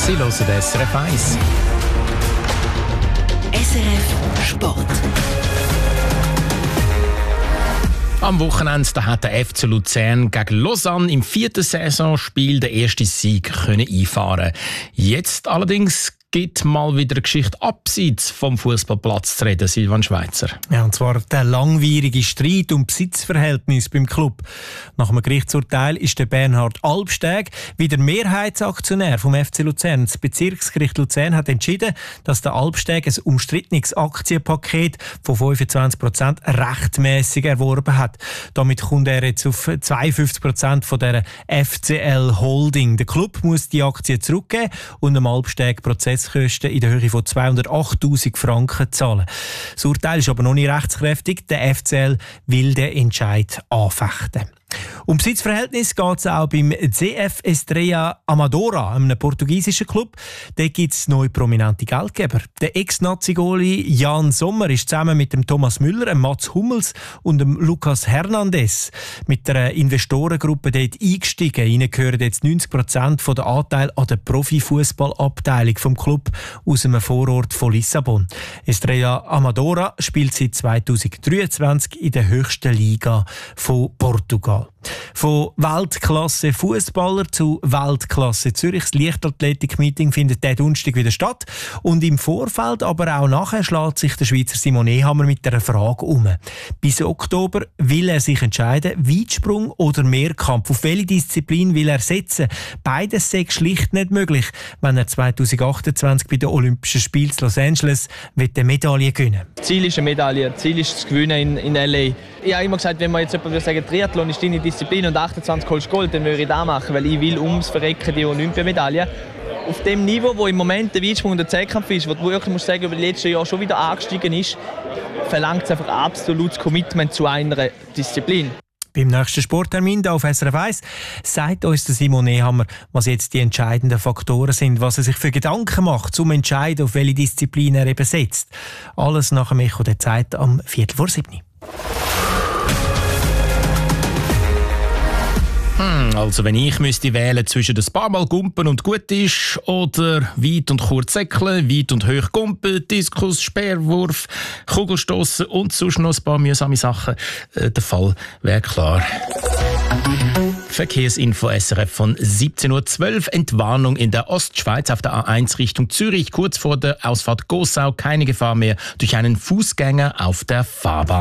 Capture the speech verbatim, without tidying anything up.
Sie hören S R F eins. S R F Sport. Am Wochenende da hat der F C Luzern gegen Lausanne im vierten Saisonspiel den ersten Sieg können einfahren. Jetzt allerdings gibt mal wieder eine Geschichte abseits vom Fußballplatz zu reden, Silvan Schweizer. Ja, und zwar der langwierige Streit um Besitzverhältnis beim Club. Nach einem Gerichtsurteil ist der Bernhard Albsteg wieder Mehrheitsaktionär vom F C Luzern. Das Bezirksgericht Luzern hat entschieden, dass der Albsteg ein umstrittenes Aktienpaket von fünfundzwanzig Prozent rechtmäßig erworben hat. Damit kommt er jetzt auf zweiundfünfzig Prozent von der F C L Holding. Der Club muss die Aktien zurückgeben und dem Albsteg Prozesskosten in der Höhe von zweihundertachttausend Franken zahlen. Das Urteil ist aber noch nicht rechtskräftig. Der F C L will den Entscheid anfechten. Um Besitzverhältnis geht es auch beim C F Estrella Amadora, einem portugiesischen Club. Dort gibt es neue prominente Geldgeber. Der Ex-Nazi-Goalie Jan Sommer ist zusammen mit dem Thomas Müller, dem Mats Hummels und dem Lucas Hernandez mit der Investorengruppe dort eingestiegen. Ihnen gehören jetzt neunzig Prozent von der Anteil an der Profifußballabteilung vom Club aus einem Vorort von Lissabon. Estrella Amadora spielt seit zweitausenddreiundzwanzig in der höchsten Liga von Portugal. Von Weltklasse Fußballer zu Weltklasse Zürich. Das Leichtathletik-Meeting findet diesen Donnerstag wieder statt. Und im Vorfeld, aber auch nachher, schlägt sich der Schweizer Simon Ehammer mit einer Frage um. Bis Oktober will er sich entscheiden, Weitsprung oder Mehrkampf. Auf welche Disziplin will er setzen? Beides sei schlicht nicht möglich, wenn er zweitausendachtundzwanzig bei den Olympischen Spielen in Los Angeles eine Medaille gewinnen will. Das Ziel ist eine Medaille, das Ziel ist das Gewinnen in, in L A. Ich habe immer gesagt, wenn man jetzt jemand würde sagen, Triathlon ist deine Disziplin und achtundzwanzig holst Gold, dann würde ich das machen, weil ich will ums Verrecken die Olympiamedaille. Auf dem Niveau, wo im Moment der Weitsprung und der Zehnkampf ist, wo du wirklich musst sagen, über die letzten Jahre schon wieder angestiegen ist, verlangt es einfach absolutes Commitment zu einer Disziplin. Beim nächsten Sporttermin hier auf S R F eins sagt uns der Simon Ehammer, was jetzt die entscheidenden Faktoren sind, was er sich für Gedanken macht, zum Entscheiden, auf welche Disziplin er eben setzt. Alles nach dem Echo der Zeit am Viertel vor sieben. Hm, also wenn ich müsste wählen zwischen das paar Mal Gumpen und gut ist oder weit und kurz säckeln, weit und hoch Gumpen, Diskus, Speerwurf, Kugelstossen und sonst noch ein paar mühsame Sachen, äh, der Fall wäre klar. Verkehrsinfo S R F von siebzehn Uhr zwölf. Entwarnung in der Ostschweiz auf der A eins Richtung Zürich, kurz vor der Ausfahrt Gossau. Keine Gefahr mehr durch einen Fußgänger auf der Fahrbahn.